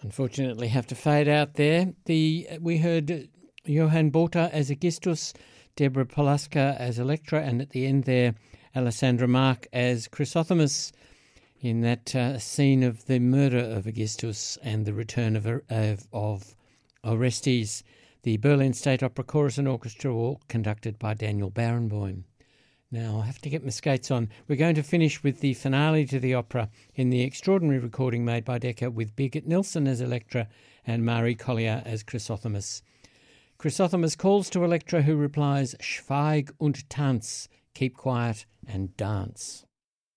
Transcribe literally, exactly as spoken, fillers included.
Unfortunately, have to fade out there. The we heard Johann Botha as Aegisthus, Deborah Polaska as Electra, and at the end there, Alessandra Mark as Chrysothemis in that uh, scene of the murder of Aegisthus and the return of, of, of Orestes. The Berlin State Opera Chorus and Orchestra, all conducted by Daniel Barenboim. Now, I have to get my skates on. We're going to finish with the finale to the opera in the extraordinary recording made by Decca with Birgit Nilsson as Electra and Marie Collier as Chrysothemis. Chrysothemis calls to Electra, who replies, "Schweig und tanz," keep quiet and dance.